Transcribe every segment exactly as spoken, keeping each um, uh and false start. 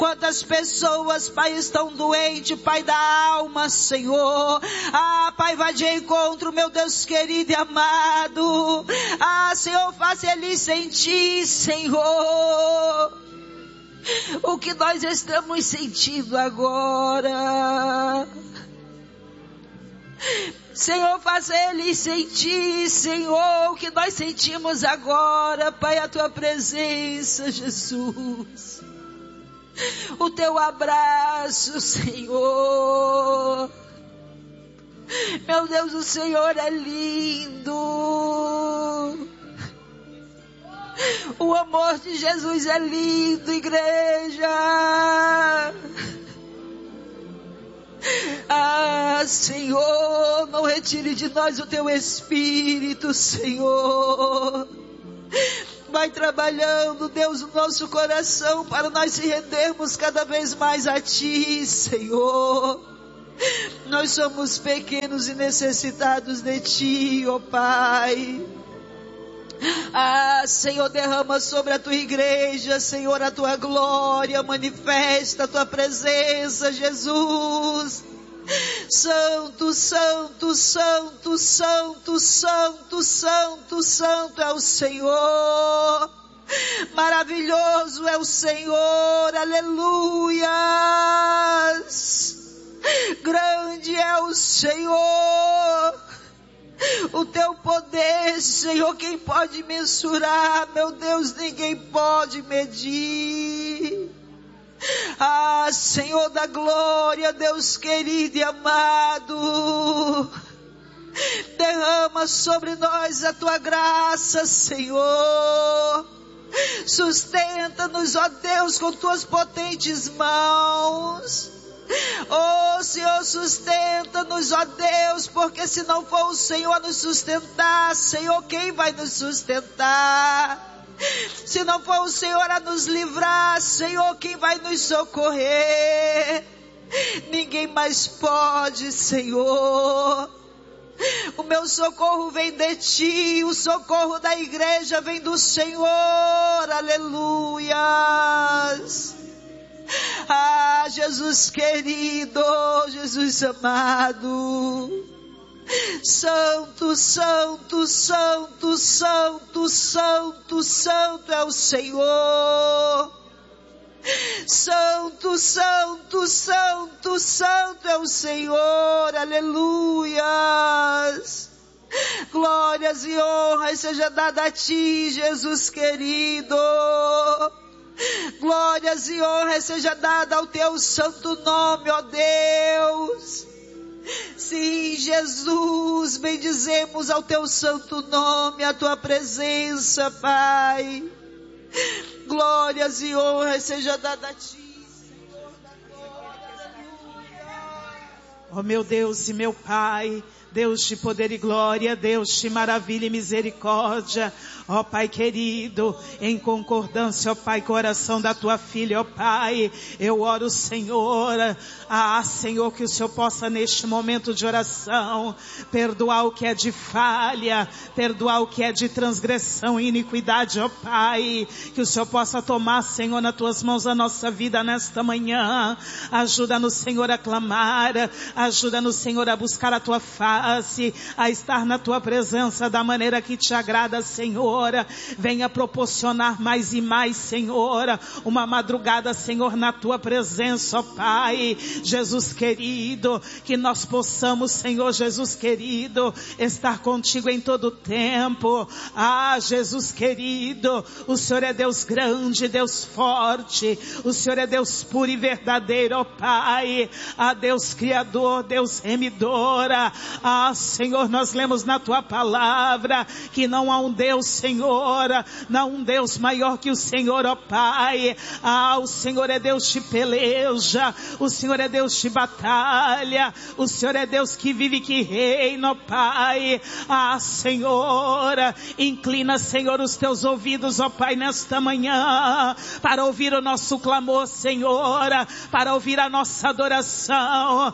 Quantas pessoas, Pai, estão doentes, Pai da alma, Senhor. Ah, Pai, vá de encontro, meu Deus querido e amado. Ah, Senhor, faça eles sentir, Senhor, o que nós estamos sentindo agora. Senhor, faça eles sentir, Senhor, o que nós sentimos agora, Pai, a Tua presença, Jesus. O Teu abraço, Senhor. Meu Deus, o Senhor é lindo. O amor de Jesus é lindo, igreja. Ah, Senhor, não retire de nós o Teu Espírito, Senhor. Vai trabalhando, Deus, no nosso coração para nós se rendermos cada vez mais a Ti, Senhor. Nós somos pequenos e necessitados de Ti, ó Pai. Ah, Senhor, derrama sobre a Tua igreja, Senhor, a Tua glória, manifesta a Tua presença, Jesus. Santo, santo, santo, santo, santo, santo, santo é o Senhor. Maravilhoso é o Senhor, aleluias. Grande é o Senhor. O Teu poder, Senhor, quem pode mensurar? Meu Deus, ninguém pode medir. Ah, Senhor da glória, Deus querido e amado, derrama sobre nós a Tua graça, Senhor. Sustenta-nos, ó Deus, com Tuas potentes mãos. Oh, Senhor, sustenta-nos, ó Deus, porque se não for o Senhor a nos sustentar, Senhor, quem vai nos sustentar? Se não for o Senhor a nos livrar, Senhor, quem vai nos socorrer? Ninguém mais pode, Senhor. O meu socorro vem de Ti, o socorro da igreja vem do Senhor, aleluias. Ah, Jesus querido, Jesus amado. Santo, santo, santo, santo, santo, santo é o Senhor. Santo, santo, santo, santo é o Senhor, aleluias. Glórias e honras seja dada a Ti, Jesus querido. Glórias e honras seja dada ao Teu santo nome, ó Deus. Sim, Jesus, bendizemos ao Teu santo nome, a Tua presença, Pai. Glórias e honras seja dada a Ti, Senhor da glória, aleluia. Ó meu Deus e meu Pai, Deus de poder e glória, Deus de maravilha e misericórdia, ó Pai querido, em concordância, ó Pai, com a oração da Tua filha, ó Pai, eu oro, Senhor, ah, Senhor, que o Senhor possa neste momento de oração, perdoar o que é de falha, perdoar o que é de transgressão e iniquidade, ó Pai, que o Senhor possa tomar, Senhor, nas Tuas mãos a nossa vida nesta manhã, ajuda-nos, Senhor, a clamar, ajuda-nos, Senhor, a buscar a Tua face, a estar na Tua presença da maneira que Te agrada, Senhor. Venha proporcionar mais e mais, Senhor, uma madrugada, Senhor, na Tua presença, ó Pai. Jesus querido, que nós possamos, Senhor Jesus querido, estar contigo em todo o tempo. Ah, Jesus querido, o Senhor é Deus grande, Deus forte, o Senhor é Deus puro e verdadeiro, ó Pai. Ah, Deus criador, Deus remidora. Ah, Senhor, nós lemos na Tua palavra que não há um Deus, Senhor, não há um Deus maior que o Senhor, ó Pai. Ah, o Senhor é Deus de peleja, o Senhor é Deus de batalha, o Senhor é Deus que vive e que reina, ó Pai. Ah, Senhor, inclina, Senhor, os Teus ouvidos, ó Pai, nesta manhã, para ouvir o nosso clamor, Senhor, para ouvir a nossa adoração. Jesus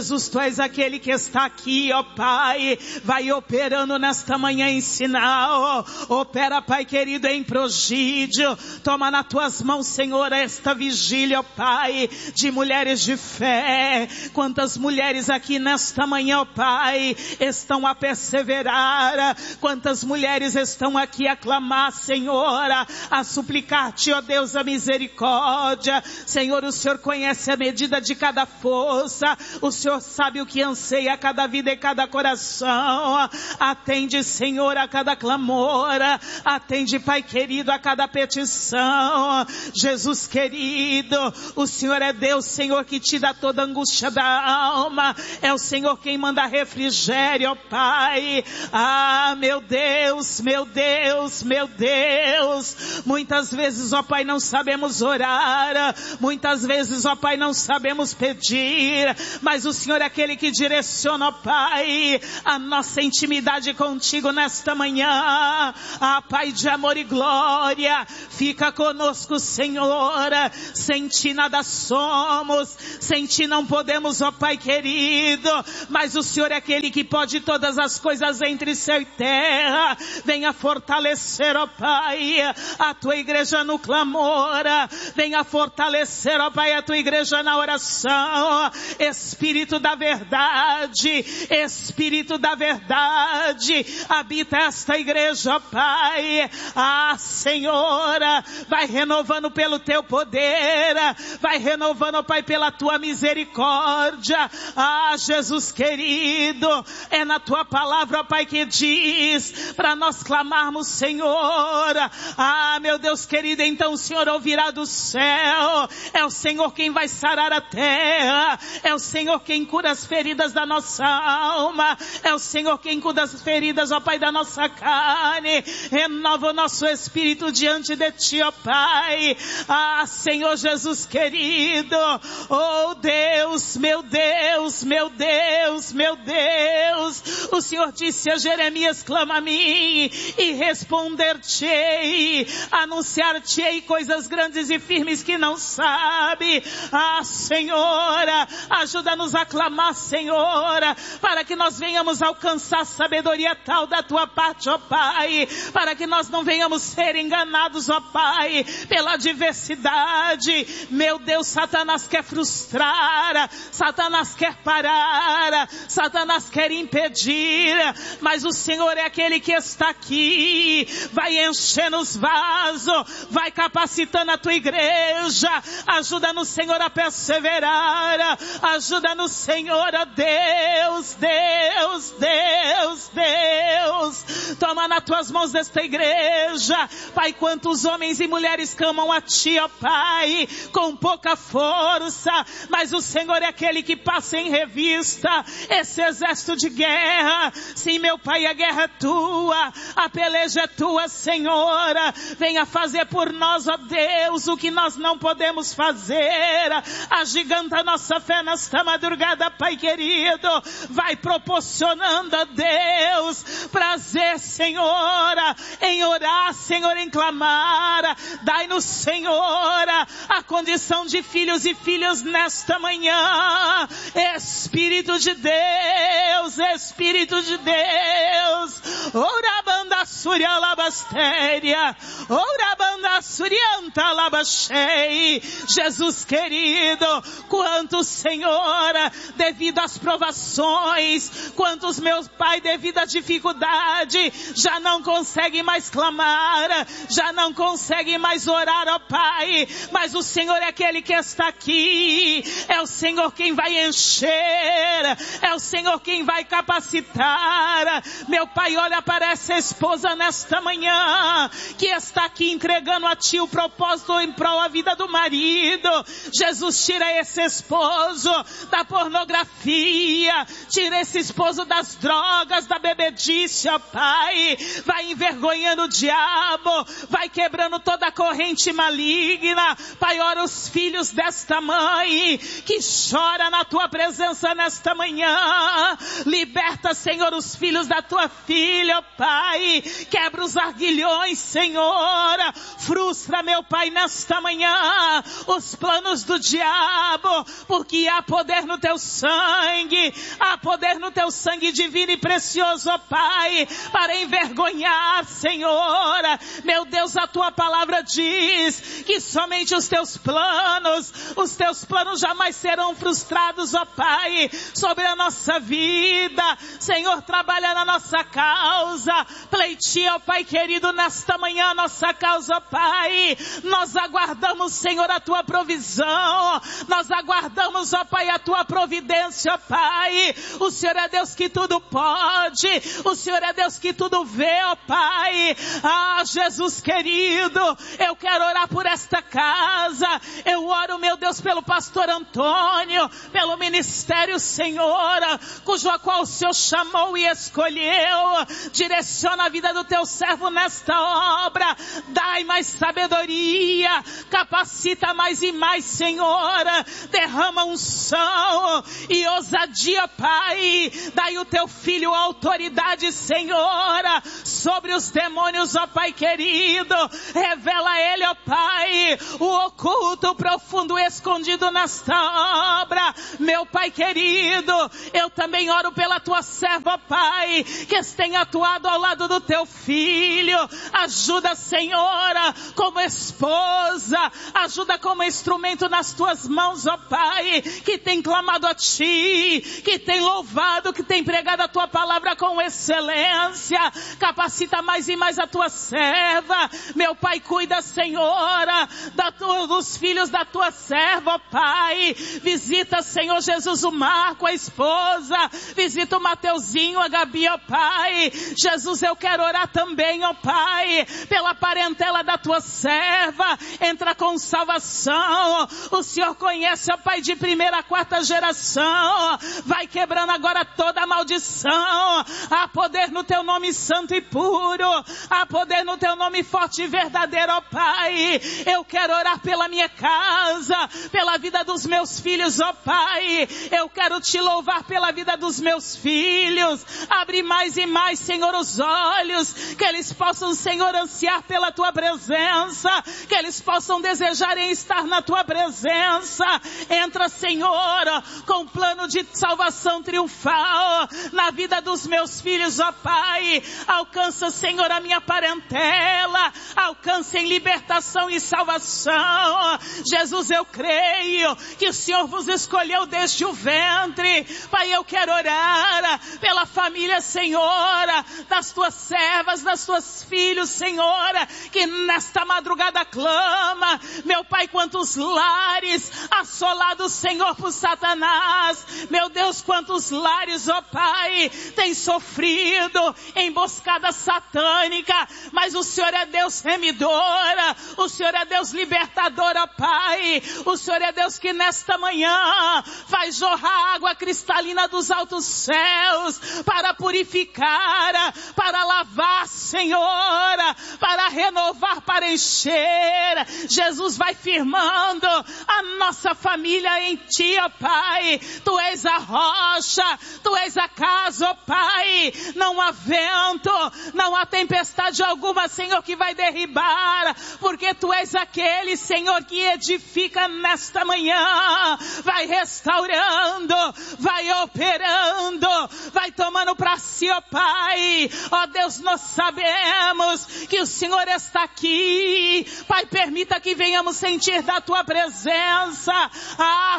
Jesus, Tu és aquele que está aqui, ó Pai, vai operando nesta manhã em sinal, opera, Pai querido, em prodígio, toma nas Tuas mãos, Senhor, esta vigília, ó Pai, de mulheres de fé. Quantas mulheres aqui nesta manhã, ó Pai, estão a perseverar, quantas mulheres estão aqui a clamar, Senhor, a, a suplicar-Te, ó Deus, a misericórdia. Senhor, o Senhor conhece a medida de cada força, o Senhor sabe o que anseia a cada vida e cada coração. Atende, Senhor, a cada clamor, atende, Pai querido, a cada petição. Jesus querido, o Senhor é Deus, Senhor, que te dá toda a angústia da alma, é o Senhor quem manda refrigério, ó Pai. Ah, meu Deus, meu Deus, meu Deus, muitas vezes, ó Pai, não sabemos orar, muitas vezes, ó Pai, não sabemos pedir, mas o Senhor é aquele que direciona, ó Pai, a nossa intimidade contigo nesta manhã. Ah, Pai de amor e glória, fica conosco, Senhor. Sem Ti nada somos, sem Ti não podemos, ó Pai querido, mas o Senhor é aquele que pode todas as coisas entre céu e terra. Venha fortalecer, ó Pai, a Tua igreja no clamor, venha fortalecer, ó Pai, a Tua igreja na oração. Espírito da verdade, Espírito da verdade, habita esta igreja, ó Pai. Ah, Senhor, vai renovando pelo Teu poder, vai renovando, ó Pai, pela Tua misericórdia. Ah, Jesus querido, é na Tua palavra, ó Pai, que diz para nós clamarmos, Senhor. Ah, meu Deus querido, então o Senhor ouvirá do céu. É o Senhor quem vai sarar a terra, é o Senhor quem cura as feridas da nossa alma, é o Senhor quem cura as feridas, ó Pai, da nossa carne. Renova o nosso espírito diante de Ti, ó Pai. Ah, Senhor Jesus querido, oh Deus, meu Deus, meu Deus, meu Deus, o Senhor disse a Jeremias: clama a mim e responder-te-ei, anunciar-te-ei coisas grandes e firmes que não sabe. Ah, Senhor, ajuda-nos a clamar, Senhor, para que nós venhamos alcançar sabedoria tal da Tua parte, ó Pai, para que nós não venhamos ser enganados, ó Pai, pela adversidade. Meu Deus, Satanás quer frustrar, Satanás quer parar, Satanás quer impedir, mas o Senhor é aquele que está aqui, vai enchendo os vasos, vai capacitando a Tua igreja. Ajuda-nos, Senhor, a perseverar, ajuda-nos, Senhor, a Deus, Deus, Deus, Deus, toma nas Tuas mãos desta igreja, Pai. Quantos homens e mulheres clamam a Ti, ó Pai, com pouca força, mas o Senhor é aquele que passa em revista esse exército de guerra. Sim, meu Pai, a guerra é Tua, a peleja é Tua, Senhor. Venha fazer por nós, ó Deus, o que nós não podemos fazer. Agiganta a nossa fé nesta madrugada, Pai querido. Vai proporcionando, ó Deus, prazer, Senhor, em orar, Senhor, em clamar. Dai-nos, Senhor, a condição de filhos e filhas nesta manhã. Espírito de Deus, Espírito de Deus, Orabanda Surya Labastéria, Orabanda Surianta Labachei. Jesus querido, quantos, Senhor, devido às provações, quantos, meus Pai, devido à dificuldade, já não conseguem mais clamar, já não conseguem mais orar, ó Pai, mas o Senhor é aquele que está aqui, é o Senhor quem vai encher, é o Senhor quem vai capacitar. Meu Pai, olha para essa esposa nesta manhã, que está aqui entregando a Ti o propósito em prol da vida do marido. Jesus, tira esse esposo da pornografia, tira esse esposo das drogas, da bebedice, ó Pai. Vai envergonhando o diabo, vai quebrando toda a corrente maligna. Pai, ora os filhos desta mãe que chora na Tua presença nesta manhã. Liberta, Senhor, os filhos da Tua filha, ó Pai. Quebra os arguilhões, Senhor. Frustra, meu Pai, nesta manhã os planos do diabo, porque há poder no Teu teu sangue, há poder no teu sangue divino e precioso, ó Pai, para envergonhar, Senhor. Meu Deus, a tua palavra diz que somente os teus planos, os teus planos jamais serão frustrados, ó Pai, sobre a nossa vida. Senhor, trabalha na nossa causa, pleitia, ó Pai querido, nesta manhã a nossa causa, ó Pai. Nós aguardamos, Senhor, a tua provisão, nós aguardamos, ó Pai, a tua providência, ó Pai. O Senhor é Deus que tudo pode, o Senhor é Deus que tudo vê, ó Pai. Ah, Jesus querido, eu quero orar por esta casa, eu oro, meu Deus, pelo pastor Antônio, pelo ministério, Senhor, cujo a qual o Senhor chamou e escolheu. Direciona a vida do teu servo nesta obra, dai mais sabedoria, capacita mais e mais, Senhor, derrama unção e ousadia, Pai. Dai o teu filho autoridade, Senhor, sobre os demônios, ó Pai querido. Revela a ele, ó Pai, o oculto, o profundo, escondido nesta obra. Meu Pai querido, eu também oro pela tua serva, ó Pai, que tem atuado ao lado do teu filho. Ajuda, Senhora, como esposa, ajuda como instrumento nas tuas mãos, ó Pai, que tem clamado a ti, que tem louvado, que tem pregado a tua palavra com excelência. Capacita mais e mais a tua serva. Meu Pai, cuida, Senhora, da tua, dos filhos da tua serva, ó Pai. Visita, Senhor Jesus, o Marco, a esposa. Visita o Mateuzinho, a Gabi, ó Pai. Jesus, eu quero orar também, ó Pai, pela parentela da tua serva. Entra com salvação. O Senhor conhece, ó Pai, de primeira a quarta geração. Vai quebrando agora toda a maldição. Há poder no teu nome santo e puro. Há poder no teu nome forte e verdadeiro, ó Pai. Eu quero orar pela minha casa, pela vida dos meus filhos, ó Pai. Eu quero te louvar pela vida dos meus filhos. Abre mais e mais, Senhor, os olhos, que eles possam, Senhor, ansiar pela tua presença, que eles possam desejar em estar na tua presença. Entra, Senhor, com plano de salvação triunfal na vida dos meus filhos, ó Pai. Alcança, Senhor, a minha parentela, alcance em libertação e salvação. Jesus, eu creio que o Senhor vos escolheu desde o ventre. Pai, eu quero orar pela família, Senhor, das tuas servas, das tuas filhos, Senhor, que nesta madrugada clama. Meu Pai, quantos lares assolados, Senhor, por Satanás. Meu Deus, quantos lares, ó Pai, tem sofrido emboscada satânica, mas o Senhor é Deus remidor, o Senhor é Deus libertador, ó Pai. O Senhor é Deus que nesta manhã faz jorrar água cristalina dos altos céus para purificar, para lavar, Senhor, para renovar, para encher. Jesus, vai firmando a nossa família em ti, ó Pai. Tu és a rocha, tu és a casa, ó Pai. Não há vento, não há tempestade alguma, Senhor, que vai derribar, porque tu és aquele, Senhor, que edifica nesta manhã. Vai restaurando, vai operando, vai tomando para si, ó Pai. Ó Deus, nós sabemos que o Senhor está aqui. Pai, permita que venhamos sentir da tua presença. Ah,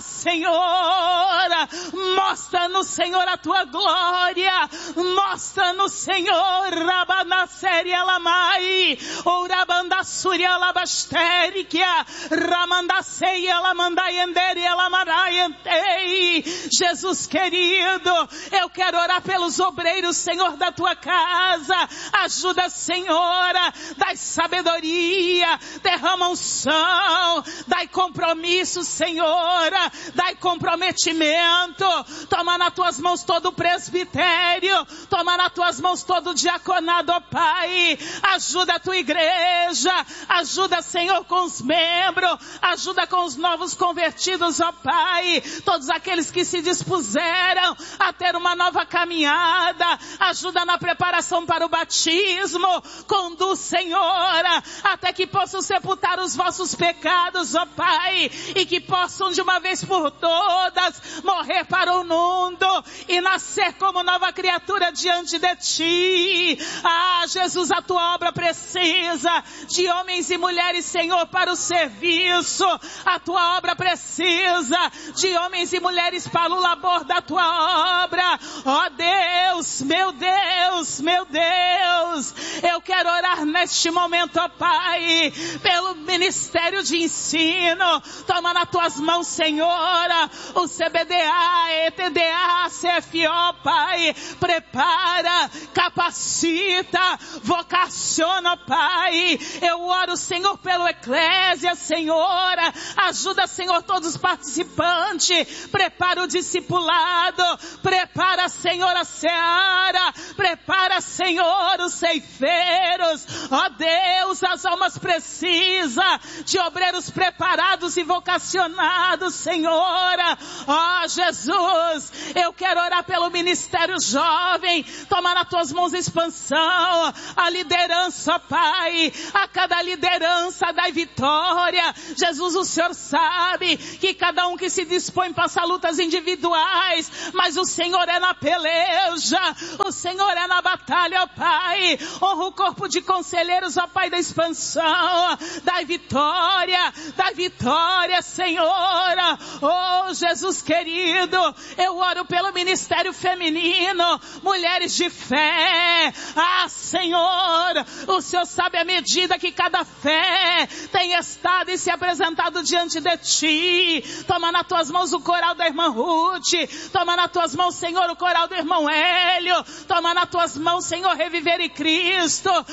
Senhor, mostra-nos, Senhor, a tua glória. Mostra-nos, Senhor, Rabanaseri Alamai, ou Rabandasuri Alabasterikia, Ramandasei Alamandai Enderi Alamarai Entei. Jesus querido, eu quero orar pelos obreiros, Senhor, da tua casa. Ajuda, Senhora, dai sabedoria, derrama unção, dai compromisso, Senhora, dai comprometimento. Toma nas tuas mãos todo o presbitério, toma nas tuas mãos todo o diaconado, ó Pai. Ajuda a tua igreja, ajuda, Senhor, com os membros, ajuda com os novos convertidos, ó Pai. Pai. Todos aqueles que se dispuseram a ter uma nova caminhada, ajuda na preparação para o batismo, conduz, Senhor, até que possam sepultar os vossos pecados, ó Pai, e que possam de uma vez por todas morrer para o mundo e nascer como nova criatura diante de Ti. Ah, Jesus, a Tua obra precisa de homens e mulheres, Senhor, para o serviço. A Tua obra precisa de homens e mulheres para o labor da Tua obra. Ó Deus, meu Deus, meu Deus, eu quero orar neste momento, ó Pai, pelo ministério de ensino. Toma nas Tuas mãos, Senhora, o C B D A, E T D A, C F O, Pai. Prepara, capacita, vocaciona, Pai. Eu oro, Senhor, pelo Eclésia, Senhora. Ajuda, Senhor, todos os participantes. Prepara o discipulado. Prepara, Senhor, a seara. Prepara, Senhor, os ceifeiros. Ó Deus, as almas precisam de obreiros preparados e vocacionados, Senhora. Ó Jesus, eu quero orar pelo ministério jovem. Toma nas Tuas mãos a expansão, a liderança, Pai. A cada liderança dai vitória. Jesus, o Senhor sabe que cada um que se dispõe passa lutas individuais, mas o Senhor é na peleja, o Senhor é na batalha, ó Pai. Honra o corpo de conselheiros, ó Pai, da expansão. Dai vitória, dai vitória, Senhora. Oh, Jesus querido, eu oro pelo ministério feminino, mulheres de fé. Ah, Senhor, o Senhor sabe a medida que cada fé tem estado e se apresentado diante de Ti. Toma nas Tuas mãos o coral da irmã Ruth. Toma nas Tuas mãos, Senhor, o coral do irmão Hélio. Toma nas Tuas mãos, Senhor, Reviver em Cristo.